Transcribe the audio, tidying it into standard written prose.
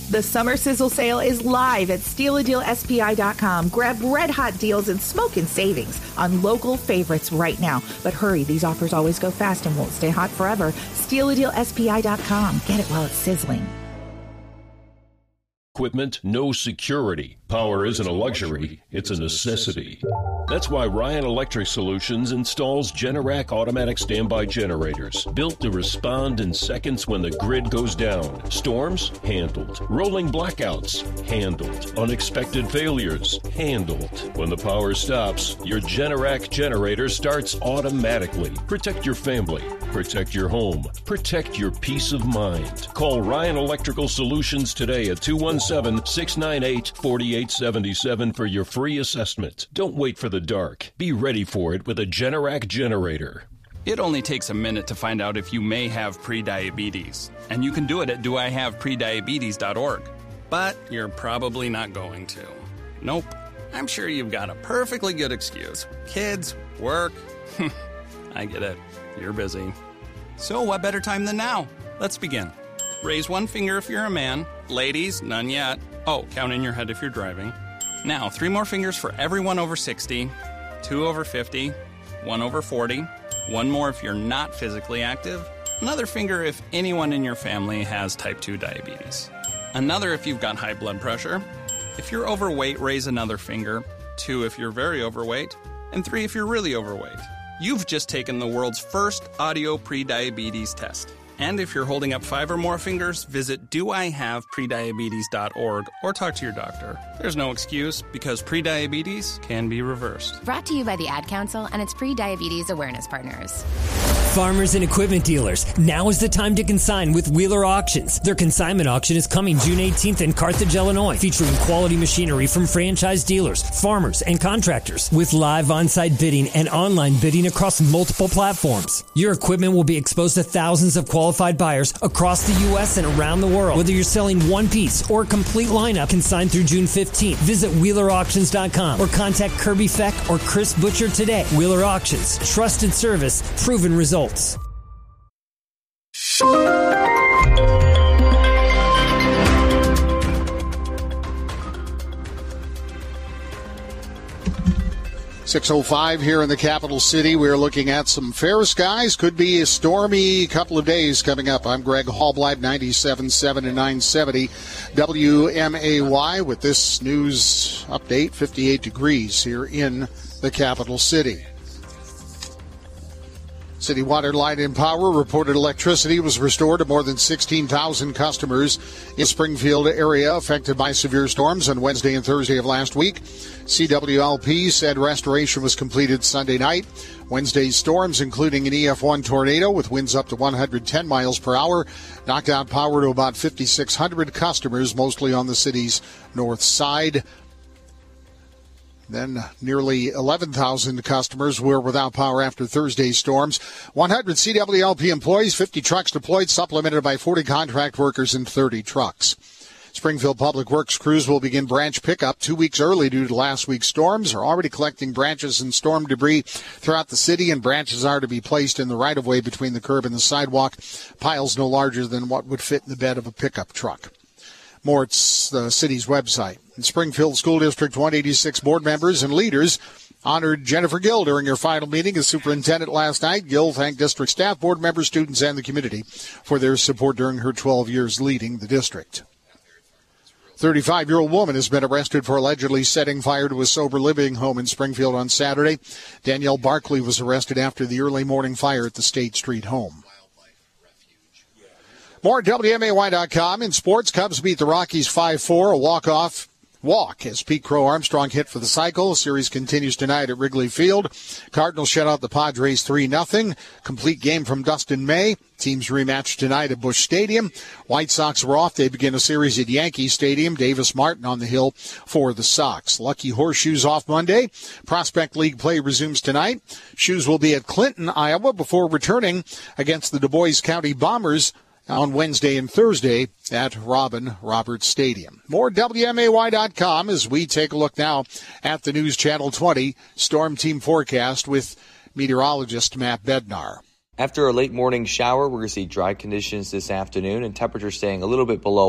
The Summer Sizzle Sale is live at StealADealSPI.com. Grab red-hot deals and smoking savings on local favorites right now. But hurry, these offers always go fast and won't stay hot forever. StealADealSPI.com. Get it while it's sizzling. Equipment, no security. Power isn't a luxury, it's a necessity. That's why Ryan Electric Solutions installs Generac automatic standby generators, built to respond in seconds when the grid goes down. Storms? Handled. Rolling blackouts? Handled. Unexpected failures? Handled. When the power stops, your Generac generator starts automatically. Protect your family. Protect your home. Protect your peace of mind. Call Ryan Electrical Solutions today at 217-698-4877 for your free assessment. Don't wait for the dark. Be ready for it with a Generac generator. It only takes a minute to find out if you may have prediabetes, and you can do it at doihaveprediabetes.org. But you're probably not going to. Nope. I'm sure you've got a perfectly good excuse. Kids, work. I get it. You're busy. So what better time than now? Let's begin. Raise one finger if you're a man. Ladies, none yet. Oh, count in your head if you're driving. Now, 3 more fingers for everyone over 60, 2 over 50, 1 over 40, 1 more if you're not physically active, another finger if anyone in your family has type 2 diabetes, another if you've got high blood pressure. If you're overweight, raise another finger, 2 if you're very overweight, and 3 if you're really overweight. You've just taken the world's first audio prediabetes test. And if you're holding up 5 or more fingers, visit doihaveprediabetes.org or talk to your doctor. There's no excuse because prediabetes can be reversed. Brought to you by the Ad Council and its pre-diabetes awareness partners. Farmers and equipment dealers, now is the time to consign with Wheeler Auctions. Their consignment auction is coming June 18th in Carthage, Illinois, featuring quality machinery from franchise dealers, farmers, and contractors with live on-site bidding and online bidding across multiple platforms. Your equipment will be exposed to thousands of qualified buyers across the U.S. and around the world. Whether you're selling one piece or a complete lineup, consign through June 15th. Visit WheelerAuctions.com or contact Kirby Feck or Chris Butcher today. Wheeler Auctions, trusted service, proven results. 6:05 here in the capital city. We're looking at some fair skies. Could be a stormy couple of days coming up. I'm Greg Hallblad, 97.7 and 970 WMAY with this news update. 58 degrees here in the capital city. City Water, Light and Power reported electricity was restored to more than 16,000 customers in Springfield area affected by severe storms on Wednesday and Thursday of last week. CWLP said restoration was completed Sunday night. Wednesday's storms, including an EF1 tornado with winds up to 110 miles per hour, knocked out power to about 5,600 customers, mostly on the city's north side. Then nearly 11,000 customers were without power after Thursday's storms. 100 CWLP employees, 50 trucks deployed, supplemented by 40 contract workers and 30 trucks. Springfield Public Works crews will begin branch pickup 2 weeks early due to last week's storms. Are already collecting branches and storm debris throughout the city, and branches are to be placed in the right-of-way between the curb and the sidewalk. Piles no larger than what would fit in the bed of a pickup truck. More at the city's website. In Springfield School District 186 board members and leaders honored Jennifer Gill during her final meeting as superintendent last night. Gill thanked district staff, board members, students, and the community for their support during her 12 years leading the district. 35-year-old woman has been arrested for allegedly setting fire to a sober living home in Springfield on Saturday. Danielle Barkley was arrested after the early morning fire at the State Street home. More at WMAY.com. In sports, Cubs beat the Rockies 5-4, a walk as Pete Crow Armstrong hit for the cycle. The series continues tonight at Wrigley Field. Cardinals shut out the Padres 3-0. Complete game from Dustin May. Teams rematch tonight at Busch Stadium. White Sox were off. They begin a series at Yankee Stadium. Davis Martin on the hill for the Sox. Lucky Horseshoes off Monday. Prospect League play resumes tonight. Shoes will be at Clinton, Iowa, before returning against the Du Bois County Bombers on Wednesday and Thursday at Robin Roberts Stadium. More WMAY.com as we take a look now at the News Channel 20 Storm Team Forecast with meteorologist Matt Bednar. After a late morning shower, we're going to see dry conditions this afternoon and temperatures staying a little bit below